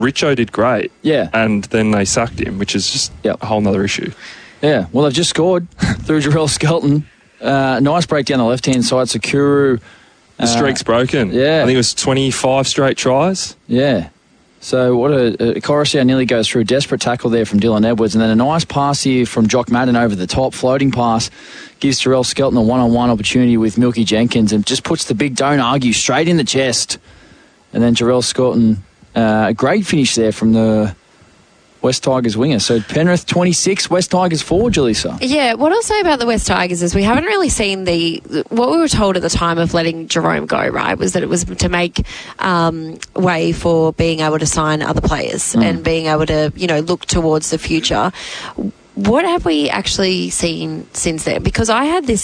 Richo did great. Yeah. And then they sacked him, which is just a whole nother issue. Yeah. Well, they've just scored through Jarrell Skelton. Nice break down the left-hand side. Sakuru. The streak's broken. Yeah. I think it was 25 straight tries. Yeah. So what Coruscant nearly goes through. Desperate tackle there from Dylan Edwards. And then a nice pass here from Jock Madden over the top. Floating pass gives Jarrell Skelton a one-on-one opportunity with Milky Jenkins and just puts the big don't argue straight in the chest. And then Jarrell Skelton, a great finish there from the West Tigers winger. So Penrith 26, West Tigers 4, Jaleesa. Yeah, what I'll say about the West Tigers is we haven't really seen what we were told at the time of letting Jerome go, right, was that it was to make way for being able to sign other players and being able to, look towards the future. What have we actually seen since then? Because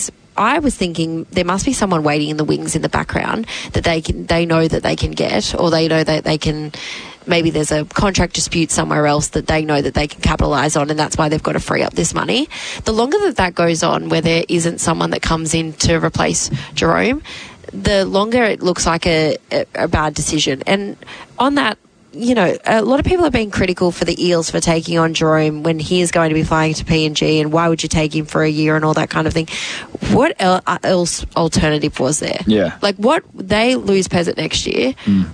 I was thinking there must be someone waiting in the wings in the background that they know that they can get, or they know that they can. Maybe there's a contract dispute somewhere else that they know that they can capitalise on, and that's why they've got to free up this money. The longer that goes on, where there isn't someone that comes in to replace Jerome, the longer it looks like a bad decision. And on that, a lot of people have been critical for the Eels for taking on Jerome when he is going to be flying to PNG, and why would you take him for a year and all that kind of thing. What else alternative was there? Yeah. Like, what, they lose Pezzett next year.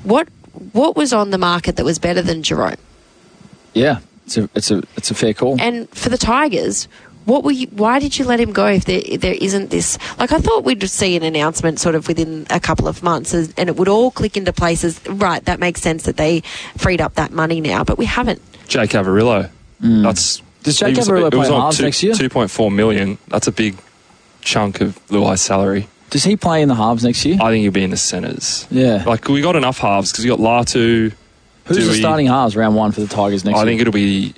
What was on the market that was better than Jerome? Yeah, it's a fair call. And for the Tigers, why did you let him go if there isn't this? Like, I thought we'd see an announcement sort of within a couple of months, and it would all click into places. Right, that makes sense that they freed up that money now, but we haven't. Jake Averillo. Does Jake Averillo play halves next year? 2.4 million. That's a big chunk of Luai's salary. Does he play in the halves next year? I think he'll be in the centres. Yeah. Like, we got enough halves because we got Latu. Who's Dewey. the starting halves round one for the Tigers next year? I think it'll be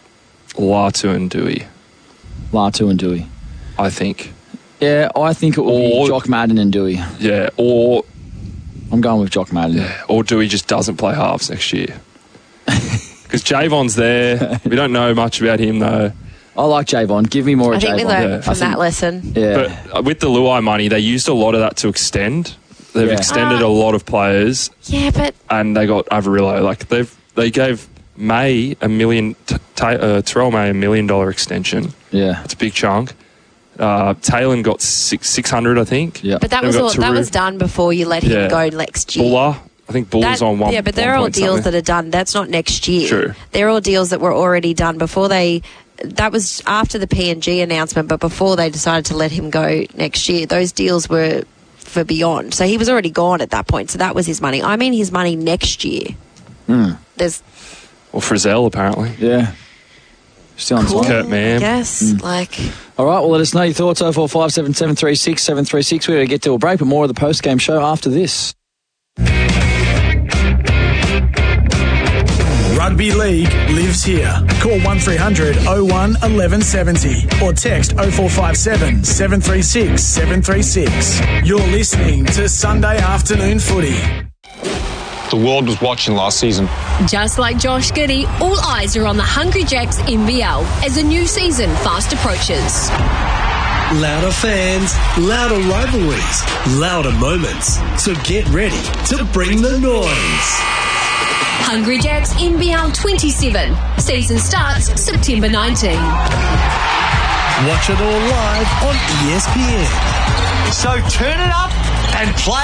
Latu and Dewey. Latu and Dewey. I think. Yeah, I think it will be Jock Madden and Dewey. Yeah, or... I'm going with Jock Madden. Yeah, or Dewey just doesn't play halves next year. Because Javon's there. We don't know much about him, though. I like Javon. Give me more of Javon. I think we learned from that lesson. Yeah. But with the Luai money, they used a lot of that to extend. They've extended a lot of players. Yeah, but... And they got Averillo. Like, they gave May Terrell May $1 million extension. Yeah. That's a big chunk. Taylor got 600, I think. Yeah. But that was done before you let him go next year. Buller. I think Buller's on one. Yeah, but they're all deals that are done. That's not next year. True. They're all deals that were already done before they... That was after the PNG announcement, but before they decided to let him go next year. Those deals were for beyond. So he was already gone at that point. So that was his money. I mean his money next year. There's... Well, Frizzell, apparently. Yeah. Still on cool, time. Kurt Mann. I guess. All right, well, let us know your thoughts. 0457 736 736. We're going to get to a break, but more of the post-game show after this. Rugby League lives here. Call 1300 01 1170 or text 0457 736 736. You're listening to Sunday Afternoon Footy. The world was watching last season. Just like Josh Giddey, all eyes are on the Hungry Jacks NBL as a new season fast approaches. Louder fans, louder rivalries, louder moments. So get ready to bring the noise. Hungry Jacks NBL 27. Season starts September 19. Watch it all live on ESPN. So turn it up and play.